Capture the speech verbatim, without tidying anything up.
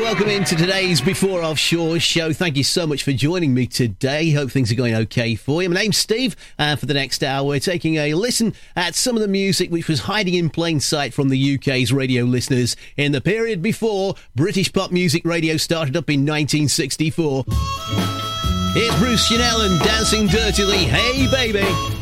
welcome into today's Before Offshore show. Thank you so much for joining me today. Hope things are going okay for you. My name's Steve, and for the next hour we're taking a listen at some of the music which was hiding in plain sight from the U K's radio listeners in the period before British pop music radio started up in nineteen sixty-four. Here's Bruce Chanel and Dancing Dirtily. Hey, baby.